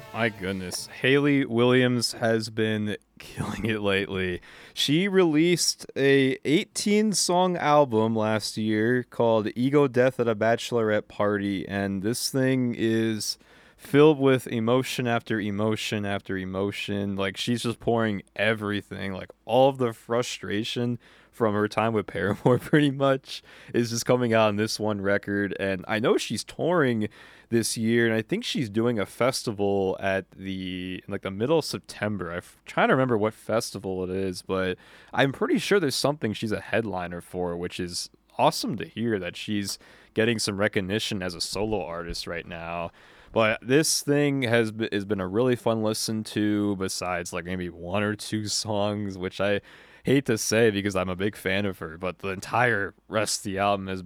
My goodness. Hayley Williams has been killing it lately. She released a 18-song album last year called Ego Death at a Bachelorette Party, and this thing is filled with emotion after emotion after emotion. Like, she's just pouring everything, like all of the frustration from her time with Paramore pretty much is just coming out in this one record. And I know she's touring this year, and I think she's doing a festival at the middle of September. I'm trying to remember what festival it is, but I'm pretty sure there's something she's a headliner for, which is awesome to hear that she's getting some recognition as a solo artist right now. But this thing has been a really fun listen to. Besides, like maybe one or two songs, which I hate to say because I'm a big fan of her, but the entire rest of the album has